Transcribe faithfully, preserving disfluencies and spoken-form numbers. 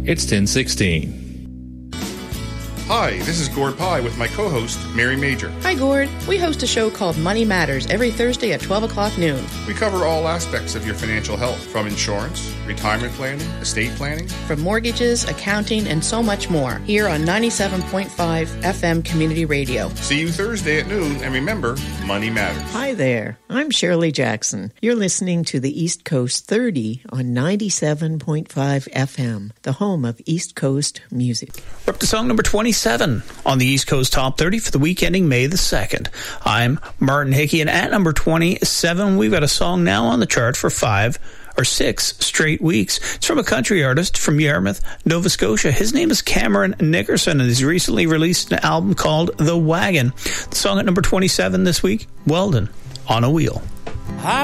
It's ten sixteen. Hi, this is Gord Pye with my co-host, Mary Major. Hi, Gord. We host a show called Money Matters every Thursday at twelve o'clock noon. We cover all aspects of your financial health, from insurance, retirement planning, estate planning, from mortgages, accounting, and so much more, here on ninety-seven point five F M Community Radio. See you Thursday at noon, and remember, money matters. Hi there. I'm Shirley Jackson. You're listening to the East Coast thirty on ninety-seven point five F M, the home of East Coast music. We're up to song number twenty-seven on the East Coast Top thirty for the week ending May the second. I'm Martin Hickey, and at number twenty-seven, we've got a song now on the chart for five or six straight weeks. It's from a country artist from Yarmouth, Nova Scotia. His name is Cameron Nickerson, and he's recently released an album called The Wagon. The song at number twenty-seven this week, Weldon on a Wheel.